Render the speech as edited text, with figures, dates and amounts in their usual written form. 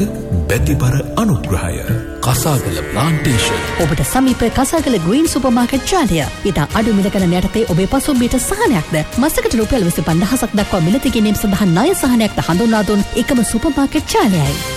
බැතිබර අනුග්‍රහය. කසාගල ප්ලාන්ටේෂන්. ඔබට සමීප කසාගල ග්‍රීන් සුපර්මාකට් ජාලය. ඉතා අඩු මිල ගණන් යටතේ ඔබේ පසුම්බියට සහනයක්ද මසකට රුපියල් 25,000ක් දක්වා මිලදී ගැනීම සඳහා ණය සහනයක්ද හඳුන්වා දුන් එකම සුපර්මාකට් ජාලයයි.